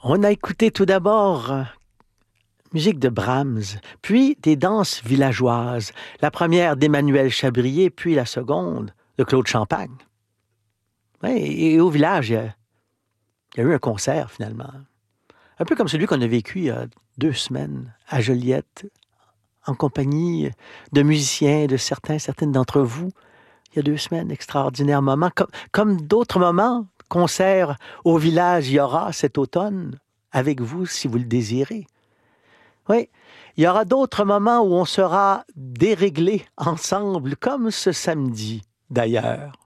On a écouté tout d'abord musique de Brahms, puis des danses villageoises. La première d'Emmanuel Chabrier, puis la seconde de Claude Champagne. Ouais, et au village, il y a eu un concert finalement. Un peu comme celui qu'on a vécu il y a 2 semaines à Joliette, en compagnie de musiciens, de certaines d'entre vous. Il y a 2 semaines, extraordinaire moment. Comme d'autres moments, concerts au village, il y aura cet automne avec vous si vous le désirez. Oui, il y aura d'autres moments où on sera déréglés ensemble, comme ce samedi d'ailleurs.